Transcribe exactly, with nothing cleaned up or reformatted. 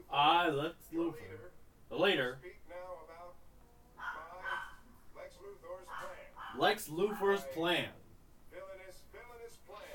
I Lex Luthor. The leader. Speak now about my Lex Luthor's plan. Lex Luthor's plan.